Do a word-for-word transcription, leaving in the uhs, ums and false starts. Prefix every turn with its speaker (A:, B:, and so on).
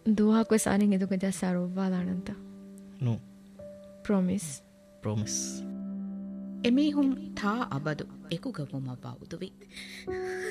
A: දුවහක් වෙසාරින් එදුක ජස්සාරෝවාලානන්ත
B: no
A: promise
B: promise
C: එමෙහුම් තා අබදු එකුගවුම බෞදුවි